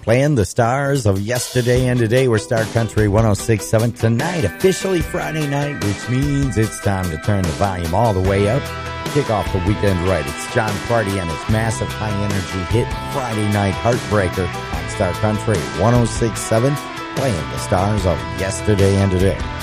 Playing the stars of yesterday and today. We're Star Country 106.7 tonight, officially Friday night, which means it's time to turn the volume all the way up. Kick off the weekend right. It's John Party and his massive high-energy hit Friday Night Heartbreaker on Star Country 106.7, playing the stars of yesterday and today.